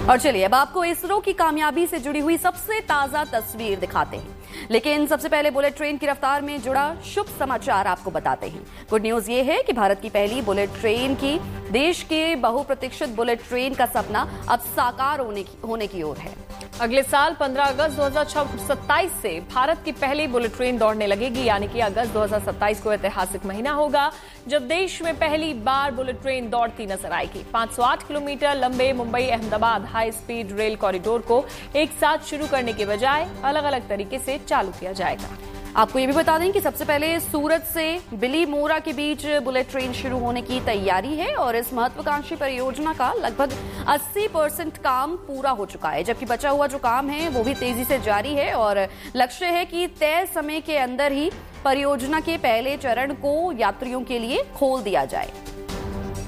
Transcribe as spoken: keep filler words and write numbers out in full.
और चलिए अब आपको इसरो की कामयाबी से जुड़ी हुई सबसे ताजा तस्वीर दिखाते हैं, लेकिन सबसे पहले बुलेट ट्रेन की रफ्तार में जुड़ा शुभ समाचार आपको बताते हैं। गुड न्यूज ये है कि भारत की पहली बुलेट ट्रेन की देश के बहुप्रतीक्षित बुलेट ट्रेन का सपना अब साकार होने की होने की ओर है। अगले साल पंद्रह अगस्त दो हज़ार सत्ताईस से भारत की पहली बुलेट ट्रेन दौड़ने लगेगी, यानी कि अगस्त दो हज़ार सत्ताईस को ऐतिहासिक महीना होगा जब देश में पहली बार बुलेट ट्रेन दौड़ती नजर आएगी। पाँच सौ आठ किलोमीटर लंबे Mumbai Ahmedabad high speed rail corridor को एक साथ शुरू करने के बजाय अलग अलग तरीके से चालू किया जाएगा। आपको ये भी बता दें कि सबसे पहले सूरत से बिलीमोरा के बीच बुलेट ट्रेन शुरू होने की तैयारी है और इस महत्वाकांक्षी परियोजना का लगभग अस्सी परसेंट काम पूरा हो चुका है, जबकि बचा हुआ जो काम है वो भी तेजी से जारी है और लक्ष्य है कि तय समय के अंदर ही परियोजना के पहले चरण को यात्रियों के लिए खोल दिया जाए।